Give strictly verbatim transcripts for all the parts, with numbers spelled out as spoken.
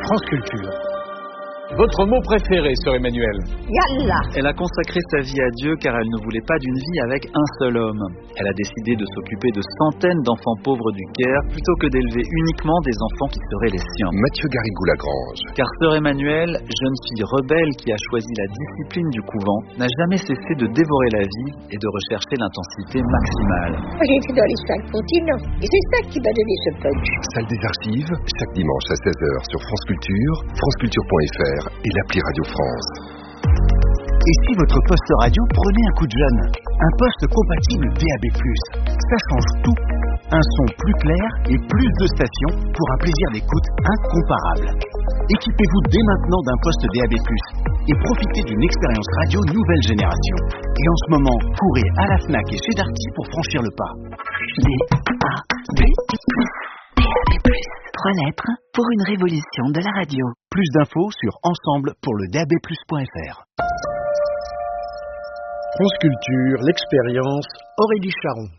France Culture. Votre mot préféré, sœur Emmanuelle? Yallah. Elle a consacré sa vie à Dieu car elle ne voulait pas d'une vie avec un seul homme. Elle a décidé de s'occuper de centaines d'enfants pauvres du Caire plutôt que d'élever uniquement des enfants qui seraient les siens. Mathieu Garrigou-Lagrange. Car sœur Emmanuelle, jeune fille rebelle qui a choisi la discipline du couvent, n'a jamais cessé de dévorer la vie et de rechercher l'intensité maximale. Moi, j'ai été dans les cinq continents et c'est ça qui m'a donné ce punch. Salle des archives, chaque dimanche à seize heures sur France Culture, franceculture point f r et l'appli Radio France. Et si votre poste radio prenait un coup de jeune? Un poste compatible D A B plus. Ça change tout. Un son plus clair et plus de stations pour un plaisir d'écoute incomparable. Équipez-vous dès maintenant d'un poste D A B plus et profitez d'une expérience radio nouvelle génération. Et en ce moment, courez à la Fnac et chez Darty pour franchir le pas. D A B plus. D A B plus. Trois lettres pour une révolution de la radio. Plus d'infos sur ensemble pour le D A B plus point f r. France Culture, l'expérience Aurélie Charon.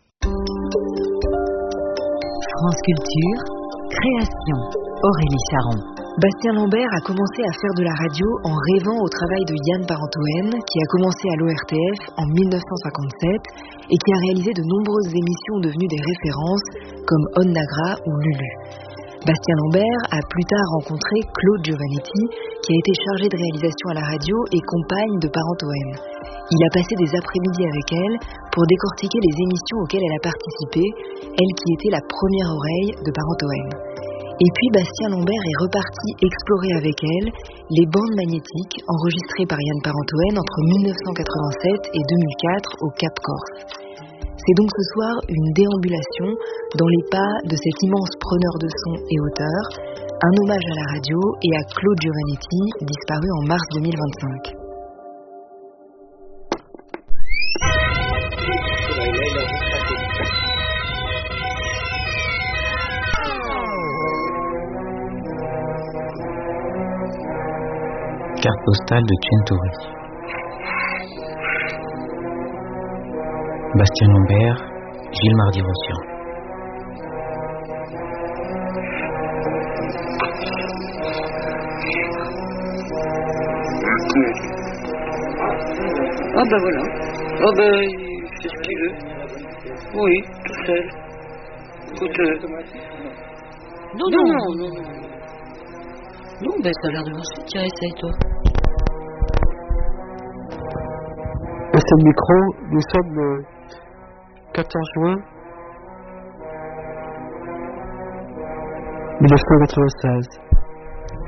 France Culture, création Aurélie Charon. Bastien Lambert a commencé à faire de la radio en rêvant au travail de Yann Parentoen, qui a commencé à l'O R T F en dix-neuf cent cinquante-sept et qui a réalisé de nombreuses émissions devenues des références comme On Nagra ou Lulu. Bastien Lambert a plus tard rencontré Claude Giovannetti, qui a été chargé de réalisation à la radio et compagne de Parentoen. Il a passé des après-midi avec elle pour décortiquer les émissions auxquelles elle a participé, elle qui était la première oreille de Parentoen. Et puis Bastien Lambert est reparti explorer avec elle les bandes magnétiques enregistrées par Yann Parentoen entre dix-neuf cent quatre-vingt-sept et deux mille quatre au Cap Corse. C'est donc ce soir une déambulation dans les pas de cet immense preneur de son et auteur, un hommage à la radio et à Claude Giovannetti, disparu en mars deux mille vingt-cinq. Carte postale de Centauri. Bastien Lambert, Gilles Mardy-Rossian. Ah ben voilà. Ah ben il fait ce qu'il veut. Oui, tout seul. Écoute. Euh... Non, non, non, non, non. Non, ben ça a l'air de marcher. Tiens, essaye toi. C'est le micro, nous sommes le quatorze juin mille neuf cent quatre-vingt-seize.